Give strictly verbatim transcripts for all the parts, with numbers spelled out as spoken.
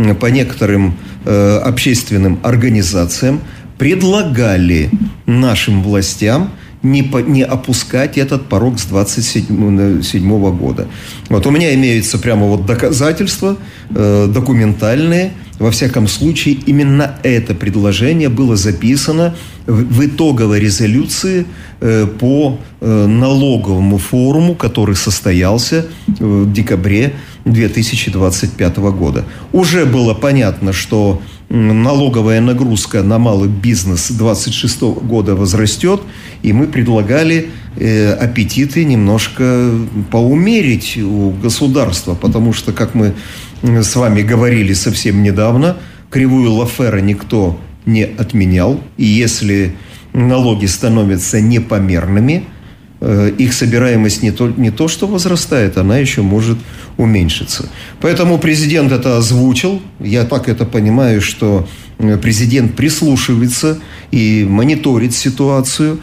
по некоторым э, общественным организациям предлагали нашим властям не, по, не опускать этот порог с двадцать седьмого года. Вот у меня имеются прямо вот доказательства э, документальные. Во всяком случае, именно это предложение было записано в, в итоговой резолюции э, по э, налоговому форуму, который состоялся в декабре две тысячи двадцать пятого года. Уже было понятно, что налоговая нагрузка на малый бизнес две тысячи двадцать шестого года возрастет, и мы предлагали э, аппетиты немножко поумерить у государства, потому что, как мы с вами говорили совсем недавно, кривую Лафера никто не отменял, и если налоги становятся непомерными, э, их собираемость не то, не то что возрастает, она еще может уменьшиться. Поэтому президент это озвучил. Я так это понимаю, что президент прислушивается и мониторит ситуацию.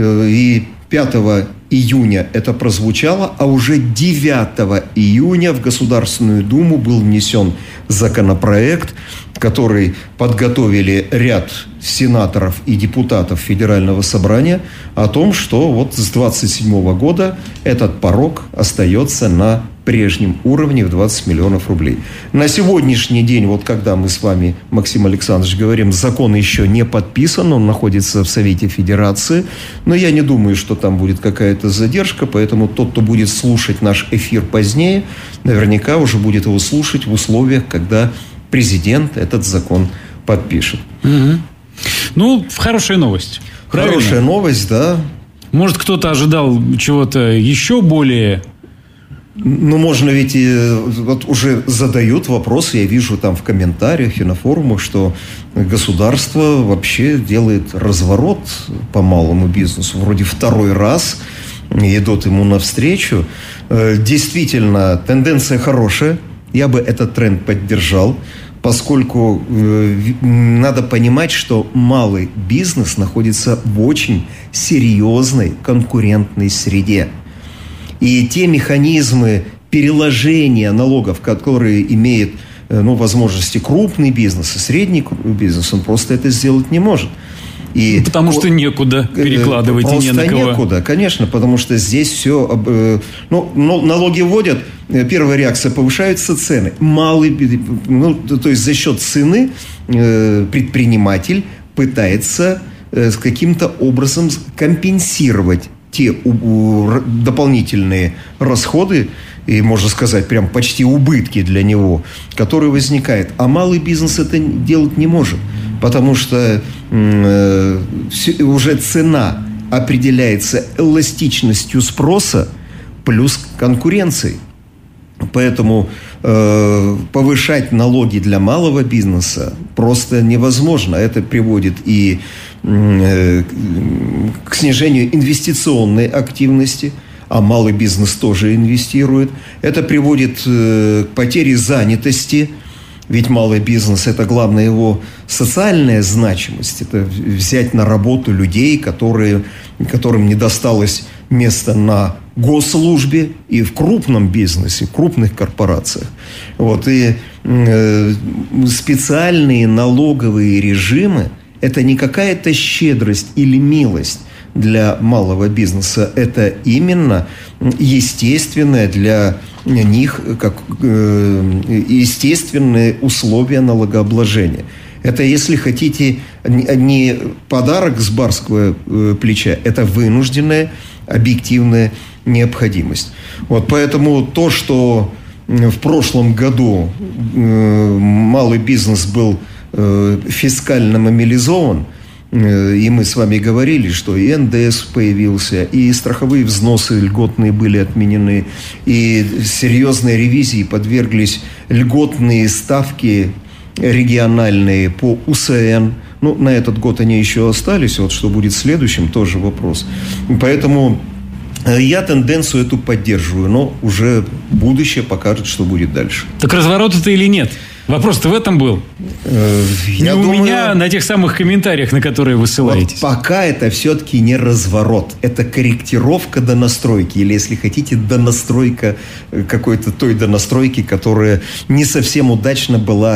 И пятого июня это прозвучало, а уже девятого июня в Государственную Думу был внесен законопроект, который подготовили ряд сенаторов и депутатов Федерального собрания о том, что вот с двадцать седьмого года этот порог остается на прежнем уровне в двадцать миллионов рублей. На сегодняшний день, вот когда мы с вами, Максим Александрович, говорим, закон еще не подписан, он находится в Совете Федерации, но я не думаю, что там будет какая-то задержка, поэтому тот, кто будет слушать наш эфир позднее, наверняка уже будет его слушать в условиях, когда президент этот закон подпишет. Угу. Ну, хорошая новость. Правильно? Хорошая новость, да. Может, кто-то ожидал чего-то еще более... Ну, можно ведь и, вот уже задают вопросы, я вижу там в комментариях и на форумах, что государство вообще делает разворот по малому бизнесу. Вроде второй раз идут ему навстречу. Действительно, тенденция хорошая. Я бы этот тренд поддержал, поскольку надо понимать, что малый бизнес находится в очень серьезной конкурентной среде. И те механизмы переложения налогов, которые имеет ну, возможности крупный бизнес и средний бизнес, он просто это сделать не может. И потому что некуда перекладывать и не на кого. Некуда, конечно, потому что здесь все... Ну, налоги вводят, первая реакция, повышаются цены. Малый, ну, то есть за счет цены предприниматель пытается каким-то образом компенсировать те дополнительные расходы, и, можно сказать, прям почти убытки для него, которые возникают. А малый бизнес это делать не может, потому что э, уже цена определяется эластичностью спроса плюс конкуренцией. Поэтому э, повышать налоги для малого бизнеса просто невозможно. Это приводит и э, к снижению инвестиционной активности, а малый бизнес тоже инвестирует. Это приводит э, к потере занятости, ведь малый бизнес – это главная его социальная значимость. Это взять на работу людей, которые, которым не досталось места на госслужбе и в крупном бизнесе, в крупных корпорациях. Вот. И э, специальные налоговые режимы – это не какая-то щедрость или милость для малого бизнеса. Это именно естественное для них, как э, естественные условия налогообложения. Это, если хотите, не подарок с барского э, плеча, это вынужденная объективная необходимость. Вот, поэтому то, что в прошлом году э, малый бизнес был э, фискально мобилизован, э, и мы с вами говорили, что и эн дэ эс появился, и страховые взносы льготные были отменены, и серьезной ревизии подверглись льготные ставки региональные по у эс эн. Ну, на этот год они еще остались. Вот что будет следующим, тоже вопрос. Поэтому я тенденцию эту поддерживаю, но уже будущее покажет, что будет дальше. Так разворот это или нет? Вопрос-то в этом был. Э, не у думаю, меня на тех самых комментариях, на которые вы ссылаетесь. Вот пока это все-таки не разворот. Это корректировка донастройки. Или, если хотите, донастройка какой-то той донастройки, которая не совсем удачно была